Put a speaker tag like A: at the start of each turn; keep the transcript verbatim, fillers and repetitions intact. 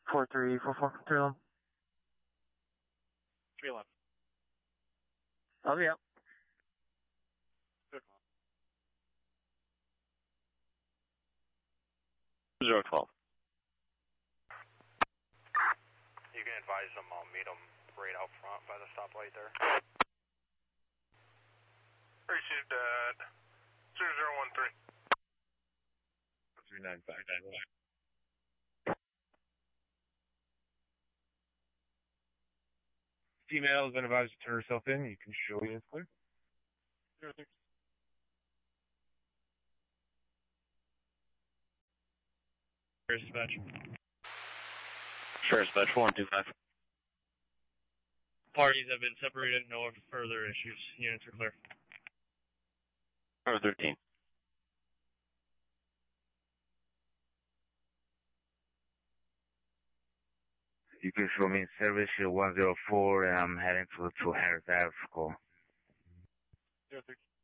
A: four three four four, three eleven.
B: three eleven.
A: I'll be out.
B: zero twelve.
C: You can advise them I'll meet them right out front by the stoplight there.
D: Received at zero zero one three.
B: three nine five.
E: Female has been advised to turn herself in. You can show units clear.
B: zero six. Sheriff's dispatch. Sheriff's dispatch one two five. Parties have been separated. No further issues. Units are clear. Number thirteen.
F: You can show me service here one zero four, and I'm heading to, to Harris Ave. Call.
B: zero thirteen.